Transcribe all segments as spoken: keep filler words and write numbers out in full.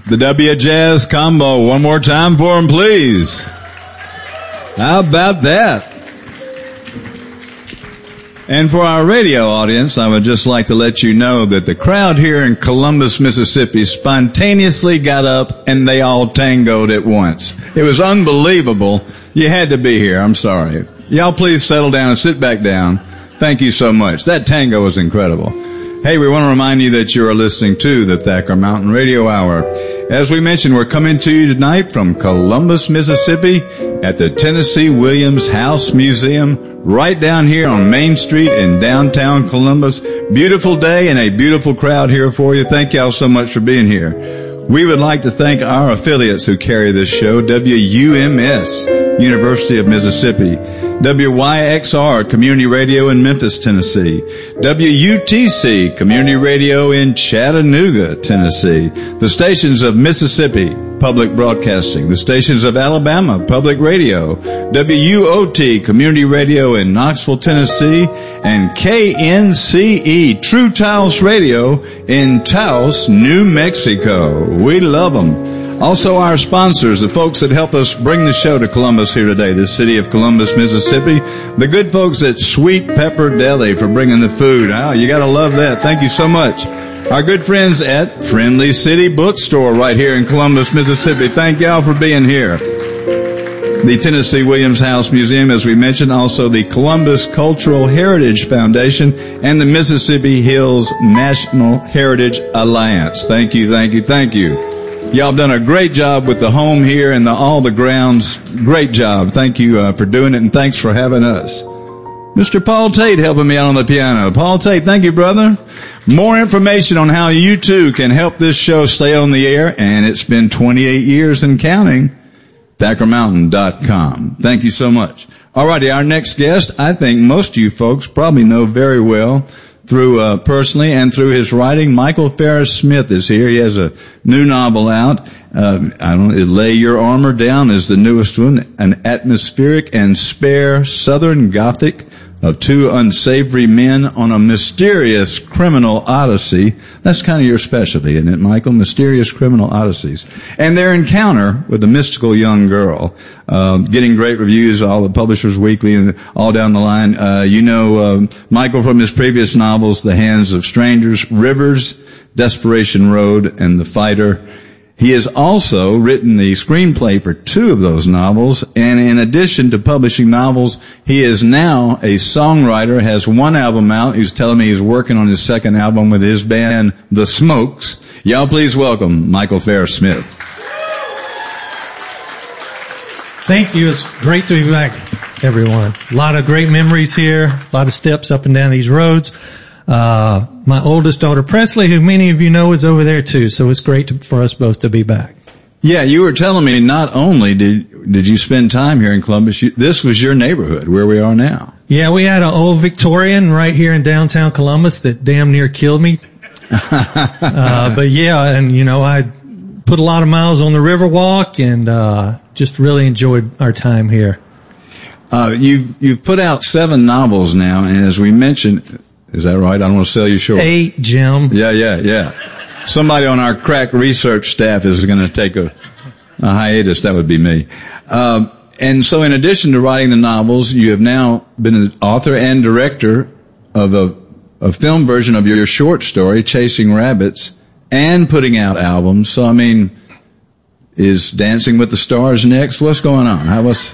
The W Jazz combo. One more time for them, please. How about that? And for our radio audience, I would just like to let you know that the crowd here in Columbus, Mississippi spontaneously got up and they all tangoed at once. It was unbelievable. You had to be here. I'm sorry. Y'all please settle down and sit back down. Thank you so much. That tango was incredible. Hey, we want to remind you that you are listening to the Thacker Mountain Radio Hour. As we mentioned, we're coming to you tonight from Columbus, Mississippi at the Tennessee Williams House Museum right down here on Main Street in downtown Columbus. Beautiful day and a beautiful crowd here for you. Thank y'all so much for being here. We would like to thank our affiliates who carry this show, W U M S, University of Mississippi, W Y X R, Community Radio in Memphis, Tennessee, W U T C, Community Radio in Chattanooga, Tennessee, the stations of Mississippi Public Broadcasting, the stations of Alabama Public Radio, W U O T, Community Radio in Knoxville, Tennessee, and K N C E, True Taos Radio in Taos, New Mexico. We love them. Also our sponsors, the folks that help us bring the show to Columbus here today, the city of Columbus, Mississippi. The good folks at Sweet Pepper Deli for bringing the food. Oh, you gotta love that. Thank you so much. Our good friends at Friendly City Bookstore right here in Columbus, Mississippi. Thank y'all for being here. The Tennessee Williams House Museum, as we mentioned, also the Columbus Cultural Heritage Foundation and the Mississippi Hills National Heritage Alliance. Thank you, thank you, thank you. Y'all have done a great job with the home here and the, all the grounds. Great job. Thank you uh, for doing it, and thanks for having us. Mister Paul Tate helping me out on the piano. Paul Tate, thank you, brother. More information on how you too can help this show stay on the air, and it's been twenty-eight years and counting, Thacker Mountain dot com. Thank you so much. Alrighty, our next guest, I think most of you folks probably know very well through uh personally and through his writing. Michael Farris Smith is here. He has a new novel out. Uh, I don't know, Lay Your Armor Down is the newest one. An atmospheric and spare Southern Gothic of two unsavory men on a mysterious criminal odyssey. That's kind of your specialty, isn't it, Michael? Mysterious criminal odysseys. And their encounter with a mystical young girl. Uh, getting great reviews, all the Publishers Weekly and all down the line. Uh, you know, uh, Michael from his previous novels, The Hands of Strangers, Rivers, Desperation Road, and The Fighter. He has also written the screenplay for two of those novels, and in addition to publishing novels, he is now a songwriter, has one album out. He's telling me he's working on his second album with his band, The Smokes. Y'all please welcome Michael Farris Smith. Thank you. It's great to be back, everyone. A lot of great memories here, a lot of steps up and down these roads. Uh, my oldest daughter, Presley, who many of you know, is over there too, so it's great to, for us both to be back. Yeah, you were telling me not only did did you spend time here in Columbus, you, this was your neighborhood, where we are now. Yeah, we had an old Victorian right here in downtown Columbus that damn near killed me. uh, but yeah, and you know, I put a lot of miles on the Riverwalk and, uh, just really enjoyed our time here. Uh, you, you've put out seven novels now, and as we mentioned, is that right? I don't want to sell you short. Eight, Jim. Yeah, yeah, yeah. Somebody on our crack research staff is going to take a, a hiatus. That would be me. Um, and so in addition to writing the novels, you have now been an author and director of a, a film version of your short story, Chasing Rabbits, and putting out albums. So, I mean, is Dancing with the Stars next? What's going on? How was...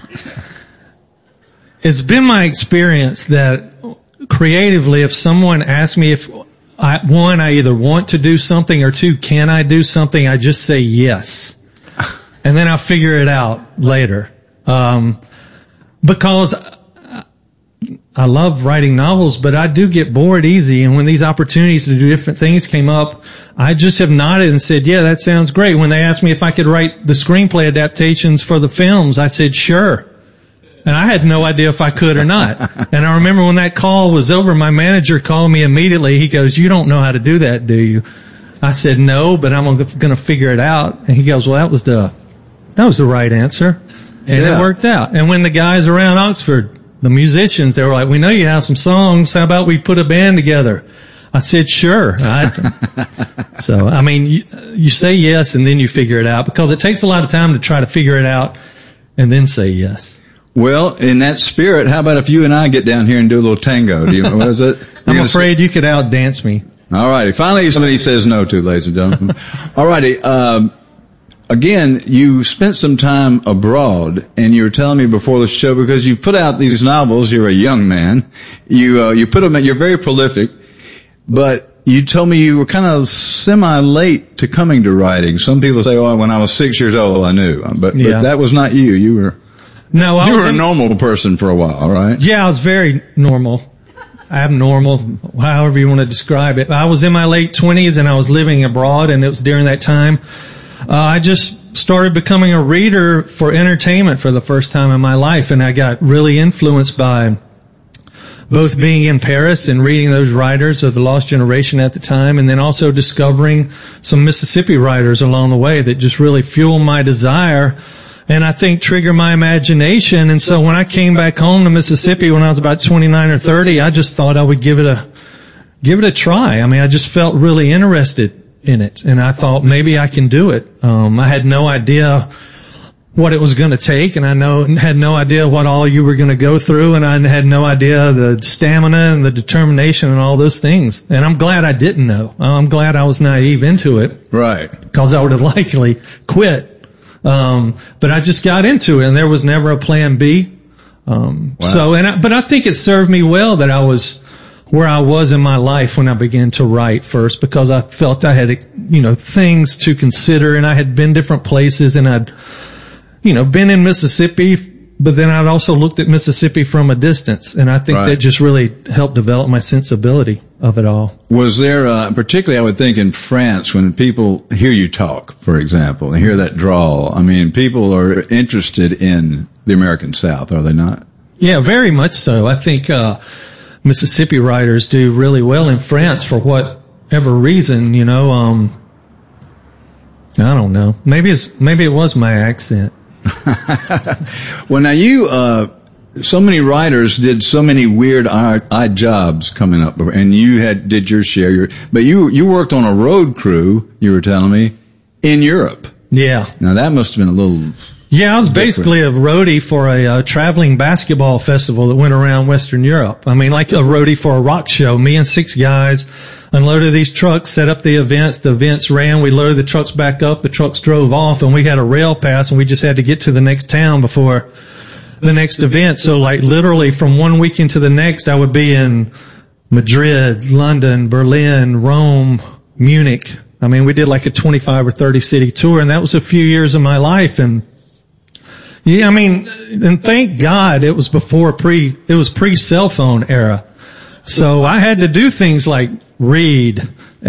It's been my experience that creatively, if someone asks me if, I, one, I either want to do something, or two, can I do something, I just say yes. And then I'll figure it out later. Um, because I love writing novels, but I do get bored easy. And when these opportunities to do different things came up, I just have nodded and said, yeah, that sounds great. When they asked me if I could write the screenplay adaptations for the films, I said, sure. And I had no idea if I could or not. And I remember when that call was over, my manager called me immediately. He goes, you don't know how to do that, do you? I said, no, but I'm going to figure it out. And he goes, well, that was the, that was the right answer. And yeah. It worked out. And when the guys around Oxford, the musicians, they were like, we know you have some songs. How about we put a band together? I said, sure. I, so, I mean, you say yes and then you figure it out, because it takes a lot of time to try to figure it out and then say yes. Well, in that spirit, how about if you and I get down here and do a little tango? Do you know what is it? I'm afraid say? you could outdance me. All righty. Finally, somebody says no to, ladies and gentlemen. All righty. Um, again, you spent some time abroad, and you were telling me before the show, because you put out these novels. You're a young man. You uh, you put them. You're very prolific, but you told me you were kind of semi-late to coming to writing. Some people say, "Oh, when I was six years old, I knew," but, yeah. but that was not you. You were no, I you was were a normal person for a while, right? Yeah, I was very normal. Abnormal, however you want to describe it. I was in my late twenties and I was living abroad, and it was during that time uh, I just started becoming a reader for entertainment for the first time in my life, and I got really influenced by both being in Paris and reading those writers of the Lost Generation at the time, and then also discovering some Mississippi writers along the way that just really fueled my desire and I think trigger my imagination. And so when I came back home to Mississippi when I was about twenty-nine or thirty, I just thought I would give it a, give it a try. I mean, I just felt really interested in it, and I thought maybe I can do it. Um, I had no idea what it was going to take, and I know, had no idea what all you were going to go through, and I had no idea the stamina and the determination and all those things. And I'm glad I didn't know. I'm glad I was naive into it. Right. Because I would have likely quit. Um, but I just got into it, and there was never a plan B. Um, wow. so, and I, but I think it served me well that I was where I was in my life when I began to write first, because I felt I had, you know, things to consider, and I had been different places, and I'd, you know, been in Mississippi, but then I'd also looked at Mississippi from a distance, and I think right. that just really helped develop my sensibility of it all. Was there, uh, particularly I would think in France, when people hear you talk, for example, and hear that drawl, I mean, people are interested in the American South, are they not? Yeah, very much so. I think, uh, Mississippi writers do really well in France for whatever reason, you know, um, I don't know. Maybe it's, maybe it was my accent. Well, now you, uh, so many writers did so many weird odd, odd jobs coming up, and you had, did your share, your, but you, you worked on a road crew, you were telling me, in Europe. Yeah. Now that must have been a little. Yeah, I was basically a roadie for a uh, traveling basketball festival that went around Western Europe. I mean, like a roadie for a rock show. Me and six guys unloaded these trucks, set up the events. The events ran. We loaded the trucks back up. The trucks drove off, and we had a rail pass, and we just had to get to the next town before the next event. So, like, literally from one weekend to the next, I would be in Madrid, London, Berlin, Rome, Munich. I mean, we did like a twenty-five or thirty city tour, and that was a few years of my life. And yeah, I mean, and thank God it was before pre, it was pre-cell phone era. So I had to do things like read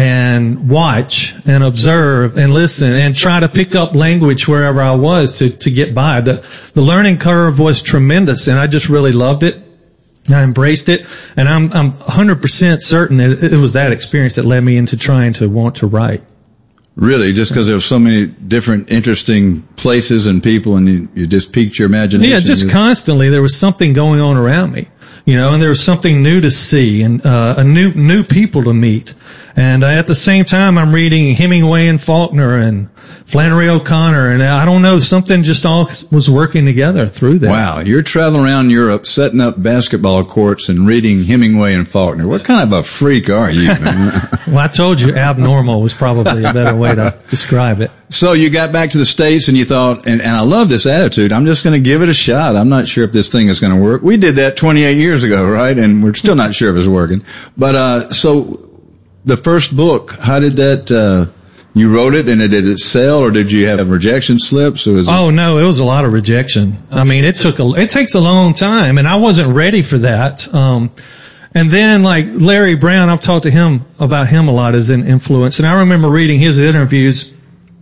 and watch and observe and listen and try to pick up language wherever I was to, to get by. The, the learning curve was tremendous, and I just really loved it. I embraced it, and I'm, I'm one hundred percent certain that it was that experience that led me into trying to want to write. Really, just because there were so many different interesting places and people, and you, you just piqued your imagination? Yeah, just constantly there was something going on around me, you know, and there was something new to see and uh, a new new people to meet. And uh, at the same time, I'm reading Hemingway and Faulkner and Flannery O'Connor, and I don't know, something just all was working together through that. Wow, you're traveling around Europe, setting up basketball courts and reading Hemingway and Faulkner. What kind of a freak are you? Well, I told you abnormal was probably a better way to describe it. So you got back to the States and you thought, and, and I love this attitude, I'm just going to give it a shot. I'm not sure if this thing is going to work. We did that twenty-eight years ago, right? And we're still not sure if it's working. But, uh, so the first book, how did that, uh, you wrote it and did it sell, or did you have rejection slips? Or was it- oh no, it was a lot of rejection. I mean, it took a, it takes a long time, and I wasn't ready for that. Um, and then like Larry Brown, I've talked to him about him a lot as an influence, and I remember reading his interviews,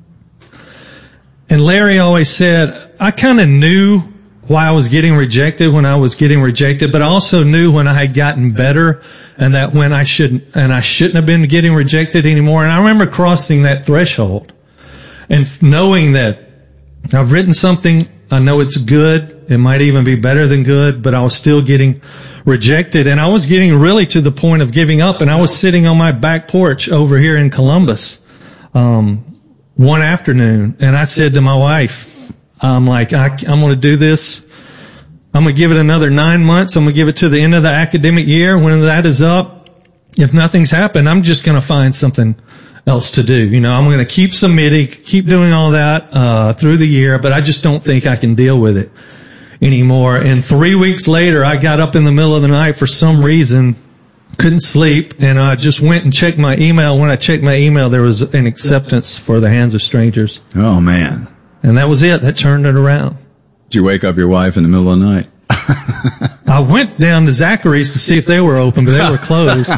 and Larry always said, I kind of knew why I was getting rejected when I was getting rejected, but I also knew when I had gotten better, and that when I shouldn't, and I shouldn't have been getting rejected anymore. And I remember crossing that threshold and knowing that I've written something, I know it's good, it might even be better than good, but I was still getting rejected, and I was getting really to the point of giving up. And I was sitting on my back porch over here in Columbus, um, one afternoon, and I said to my wife, I'm like, I, I'm going to do this. I'm going to give it another nine months. I'm going to give it to the end of the academic year. When that is up, if nothing's happened, I'm just going to find something else to do. You know, I'm going to keep submitting, keep doing all that, uh, through the year, but I just don't think I can deal with it anymore. And three weeks later, I got up in the middle of the night for some reason, couldn't sleep, and I just went and checked my email. When I checked my email, there was an acceptance for The Hands of Strangers. Oh man. And that was it. That turned it around. Did you wake up your wife in the middle of the night? I went down to Zachary's to see if they were open, but they were closed.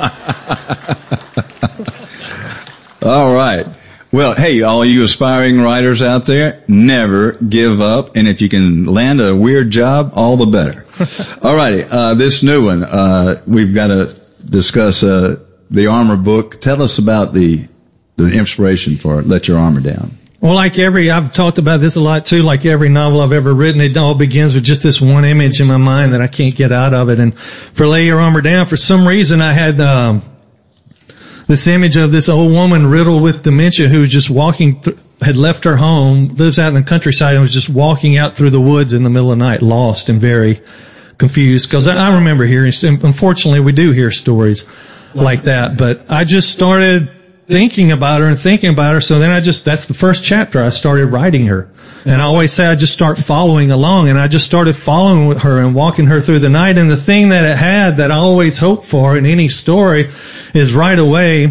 All right. Well, hey, all you aspiring writers out there, never give up. And if you can land a weird job, all the better. All righty. Uh, this new one, uh, we've got to discuss, uh, the Armor book. Tell us about the, the inspiration for it. Let Your Armor Down. Well, like every, I've talked about this a lot too, like every novel I've ever written, it all begins with just this one image in my mind that I can't get out of it. And for Lay Your Armor Down, for some reason I had, um, this image of this old woman riddled with dementia who was just walking, th- had left her home, lives out in the countryside, and was just walking out through the woods in the middle of the night, lost and very confused. Cause I, I remember hearing, unfortunately we do hear stories like that, but I just started thinking about her and thinking about her. So then I just, that's the first chapter. I started writing her. And I always say I just start following along, and I just started following with her and walking her through the night. And the thing that it had that I always hope for in any story is right away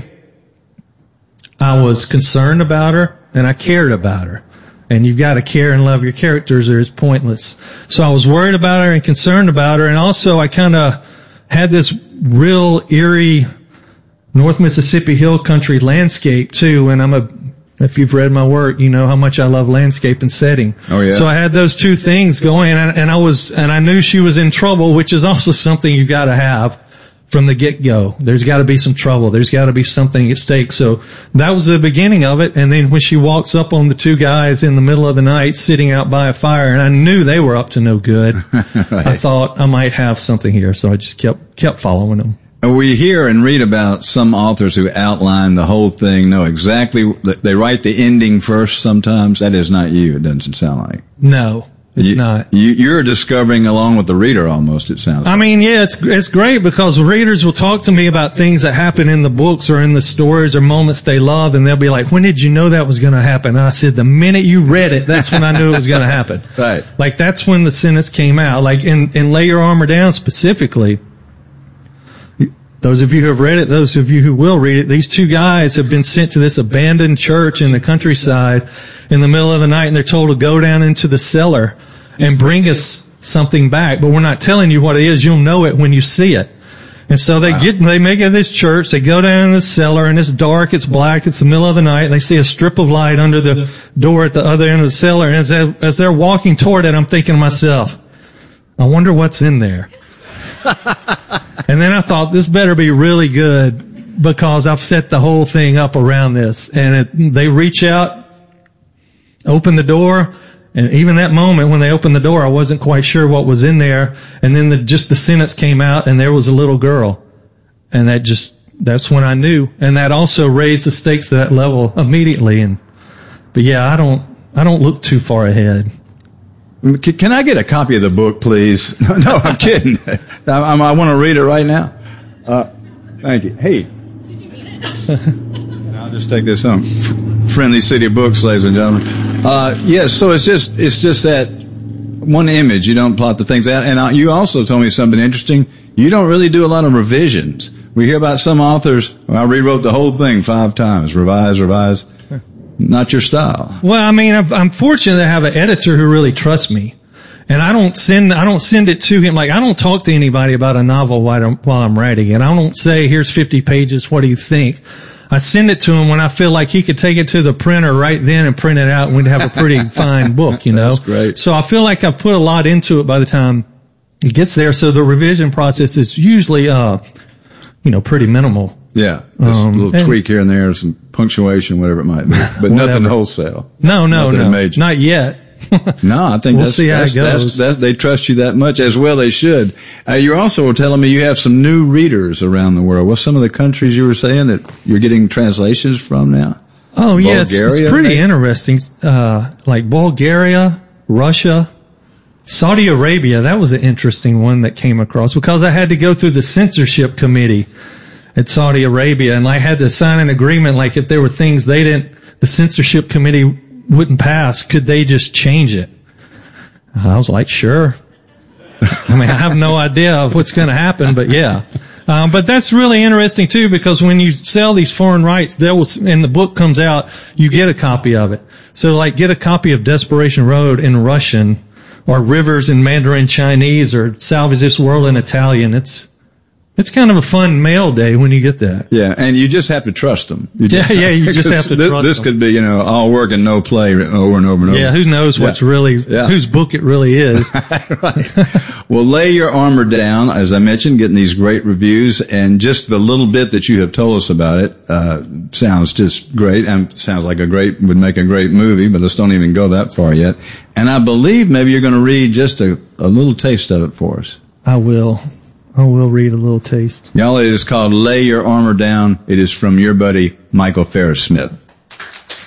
I was concerned about her and I cared about her. And you've got to care and love your characters or it's pointless. So I was worried about her and concerned about her. And also I kind of had this real eerie North Mississippi hill country landscape too. And I'm a, if you've read my work, you know how much I love landscape and setting. Oh yeah. So I had those two things going, and, and I was, and I knew she was in trouble, which is also something you've got to have from the get-go. There's got to be some trouble. There's got to be something at stake. So that was the beginning of it. And then when she walks up on the two guys in the middle of the night sitting out by a fire, and I knew they were up to no good, right. I thought I might have something here. So I just kept, kept following them. We hear and read about some authors who outline the whole thing, know exactly, they write the ending first sometimes. That is not you, it doesn't sound like. No, it's you, not. You, you're discovering along with the reader almost, it sounds like. I mean, yeah, it's, it's great because readers will talk to me about things that happen in the books or in the stories or moments they love, and they'll be like, when did you know that was going to happen? And I said, the minute you read it, that's when I knew it was going to happen. Right. Like, that's when the sentence came out. Like, in, in Lay Your Armor Down specifically, those of you who have read it, those of you who will read it, these two guys have been sent to this abandoned church in the countryside in the middle of the night, and they're told to go down into the cellar and bring us something back. But we're not telling you what it is. You'll know it when you see it. And so they wow. get, they make it this church, they go down in the cellar, and it's dark, it's black, it's the middle of the night, and they see a strip of light under the door at the other end of the cellar. And as, they, as they're walking toward it, I'm thinking to myself, I wonder what's in there. And then I thought, this better be really good because I've set the whole thing up around this. And it, they reach out, open the door, and even that moment when they opened the door, I wasn't quite sure what was in there. And then the, just the sentence came out, and there was a little girl. And that just, that's when I knew. And that also raised the stakes to that level immediately. And, but yeah, I don't, I don't look too far ahead. Can I get a copy of the book, please? No, no I'm kidding. I, I want to read it right now. Uh, thank you. Hey. Did you read it? I'll just take this home. Friendly City Books, ladies and gentlemen. Uh, yes, so it's just, it's just that one image. You don't plot the things out. And uh, you also told me something interesting. You don't really do a lot of revisions. We hear about some authors, well, I rewrote the whole thing five times. Revise, revise. Not your style. Well, I mean, I'm fortunate to have an editor who really trusts me. And I don't send, I don't send it to him. Like, I don't talk to anybody about a novel while I'm, while I'm writing it. I don't say, here's fifty pages, what do you think? I send it to him when I feel like he could take it to the printer right then and print it out, and we'd have a pretty fine book, you know? That's great. So I feel like I put a lot into it by the time it gets there. So the revision process is usually, uh, you know, pretty minimal. Yeah, just Um, a little and- tweak here and there, some punctuation, whatever it might be, but nothing Whatever. wholesale. No, no, Nothing no, major. not yet. No, I think We'll that's, see how it that's, that's, goes. that's, they trust you that much, as well they should. Uh, you're also telling me you have some new readers around the world. What's some of the countries you were saying that you're getting translations from now? Oh yeah, it's, it's Bulgaria, pretty maybe? interesting. Uh, like Bulgaria, Russia, Saudi Arabia. That was an interesting one that came across because I had to go through the censorship committee at Saudi Arabia, and I had to sign an agreement. Like if there were things they didn't, the censorship committee wouldn't pass, could they just change it? I was like, sure. I mean, I have no idea of what's going to happen, but yeah. Um, but that's really interesting too, because when you sell these foreign rights, there was, and the book comes out, you get a copy of it. So like get a copy of Desperation Road in Russian, or Rivers in Mandarin Chinese, or Salvage This World in Italian. It's, it's kind of a fun mail day when you get that. Yeah, and you just have to trust them. You just, yeah, yeah, you just have to this, trust This them. could be, you know, all work and no play written over and over and over. Yeah, who knows what's Yeah. really, Yeah. whose book it really is. Well, Lay Your Armor Down, as I mentioned, getting these great reviews, and just the little bit that you have told us about it, uh, sounds just great, and sounds like a great, would make a great movie, but let's don't even go that far yet. And I believe maybe you're going to read just a, a little taste of it for us. I will. I will read a little taste. Y'all, it is called Lay Your Armor Down. It is from your buddy, Michael Ferris Smith.